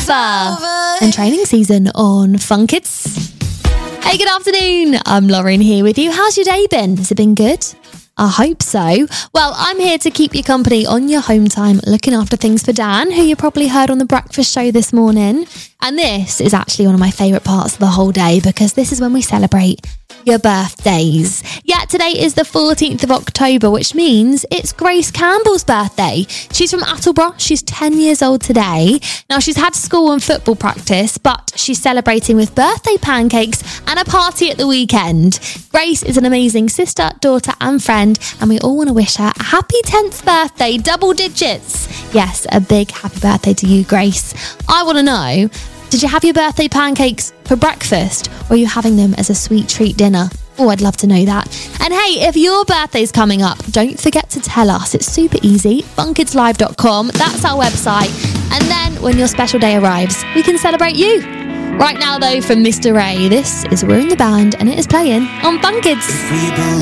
Alpha and training season on Fun Kids. Hey, good afternoon. I'm Lauren here with you. How's your day been? Has it been good? I hope so. Well, I'm here to keep you company on your home time, looking after things for Dan, who you probably heard on the breakfast show this morning. And this is actually one of my favourite parts of the whole day because this is when we celebrate your birthdays. Yeah, today is the 14th of October, which means it's Grace Campbell's birthday. She's from Attleborough. She's 10 years old today. Now, she's had school and football practice, but she's celebrating with birthday pancakes and a party at the weekend. Grace is an amazing sister, daughter and friend, and we all want to wish her a happy 10th birthday, double digits. Yes, a big happy birthday to you, Grace. I want to know, did you have your birthday pancakes for breakfast or are you having them as a sweet treat dinner? Oh, I'd love to know that. And hey, if your birthday's coming up, don't forget to tell us. It's super easy. funkidslive.com. That's our website. And then when your special day arrives, we can celebrate you. Right now, though, from Mr. Ray, this is We're in the Band and it is playing on Fun Kids.